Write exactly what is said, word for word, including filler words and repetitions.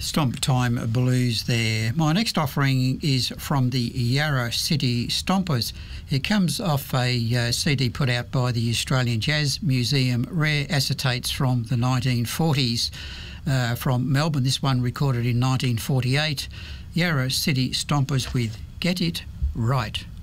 Stomp Time Blues there. My next offering is from the Yarra City Stompers. It comes off a uh, C D put out by the Australian Jazz Museum, Rare Acetates from the nineteen forties uh, from Melbourne. This one recorded in nineteen forty-eight. Yarra City Stompers with Get It Right.